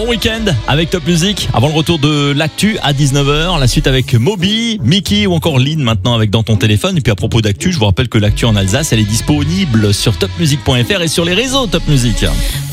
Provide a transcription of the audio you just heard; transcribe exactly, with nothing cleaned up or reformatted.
week-end avec Top Music. Avant le retour de l'actu à dix-neuf heures, la suite avec Moby, Mickey ou encore Lynn maintenant avec Dans ton téléphone. Et puis à propos d'actu, je vous rappelle que l'actu en Alsace, elle est disponible sur top music point f r et sur les réseaux Top Music.